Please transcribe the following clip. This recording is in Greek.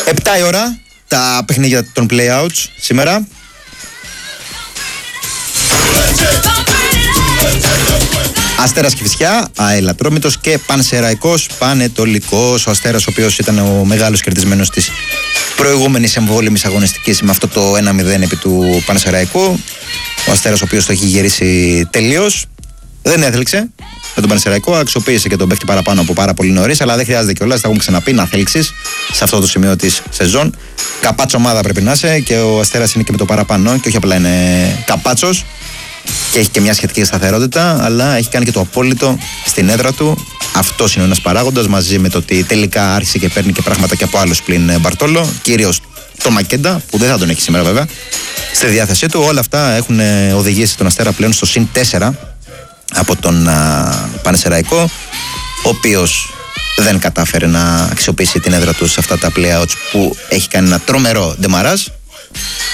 7 η ώρα τα παιχνίδια των play-outs σήμερα. Αστέρας Κηφισιά, ΑΕΛ Ατρόμητος και Πανσεραϊκός Πανετολικός. Ο Αστέρας, ο οποίος ήταν ο μεγάλος κερδισμένος της προηγούμενης εμβόλυμης αγωνιστικής με αυτό το 1-0 επί του Πανσεραϊκού. Ο Αστέρας, ο οποίος το έχει γυρίσει τελείως. Δεν έθελξε με τον Πανσεραϊκό, αξιοποίησε και τον παίκτη παραπάνω από πάρα πολύ νωρίς, αλλά δεν χρειάζεται κιόλας, τα έχουμε ξαναπεί, να θέλξεις σε αυτό το σημείο της σεζόν. Καπάτσο ομάδα πρέπει να είσαι και ο Αστέρας είναι και με το παραπάνω και όχι απλά είναι καπάτσος και έχει και μια σχετική σταθερότητα, αλλά έχει κάνει και το απόλυτο στην έδρα του. Αυτός είναι ένας παράγοντας, μαζί με το ότι τελικά άρχισε και παίρνει και πράγματα και από άλλους πλην Μπαρτόλο, κυρίως το Μακέντα, που δεν θα τον έχει σήμερα βέβαια στη διάθεσή του. Όλα αυτά έχουν οδηγήσει τον Αστέρα πλέον στο συν 4 από τον Πανσεραϊκό, ο οποίος δεν κατάφερε να αξιοποιήσει την έδρα του σε αυτά τα play-outs που έχει κάνει ένα τρομερό ντεμαράζ.